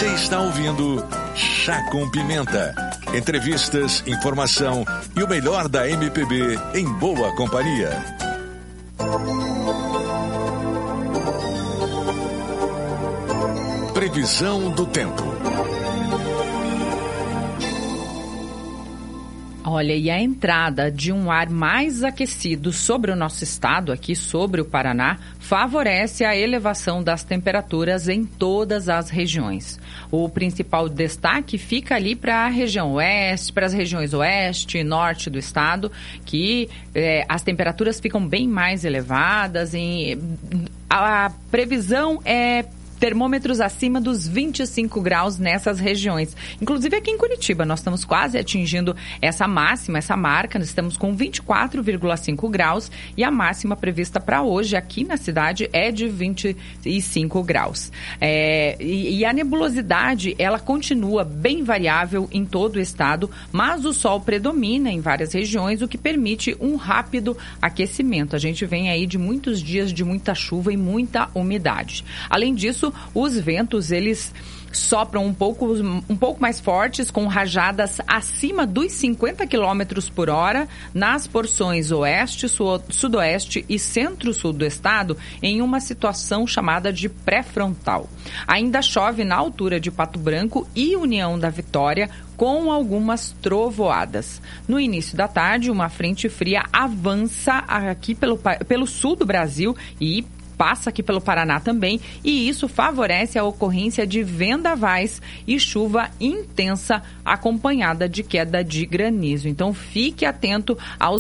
Você está ouvindo Chá com Pimenta. Entrevistas, informação e o melhor da MPB em boa companhia. Previsão do tempo. Olha, e a entrada de um ar mais aquecido sobre o nosso estado, aqui sobre o Paraná, favorece a elevação das temperaturas em todas as regiões. O principal destaque fica ali para a região oeste, para as regiões oeste e norte do estado, que as temperaturas ficam bem mais elevadas. A previsão é termômetros acima dos 25 graus nessas regiões. Inclusive aqui em Curitiba, nós estamos quase atingindo essa máxima, essa marca. Nós estamos com 24,5 graus e a máxima prevista para hoje aqui na cidade é de 25 graus. E a nebulosidade, ela continua bem variável em todo o estado, mas o sol predomina em várias regiões, o que permite um rápido aquecimento. A gente vem aí de muitos dias de muita chuva e muita umidade. Além disso, os ventos, eles sopram um pouco mais fortes, com rajadas acima dos 50 km por hora nas porções oeste, sudoeste e centro-sul do estado, em uma situação chamada de pré-frontal. Ainda chove na altura de Pato Branco e União da Vitória, com algumas trovoadas. No início da tarde, uma frente fria avança aqui pelo sul do Brasil e passa aqui pelo Paraná também, e isso favorece a ocorrência de vendavais e chuva intensa acompanhada de queda de granizo. Então fique atento aos